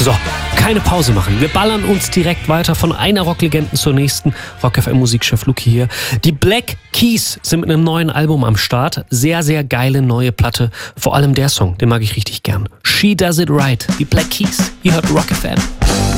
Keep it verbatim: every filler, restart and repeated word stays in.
So, keine Pause machen. Wir ballern uns direkt weiter von einer Rocklegende zur nächsten. Rock F M Musikchef Luki hier. Die Black Keys sind mit einem neuen Album am Start. Sehr, sehr geile neue Platte. Vor allem der Song, den mag ich richtig gern. She Does It Right. Die Black Keys. Ihr hört Rock F M.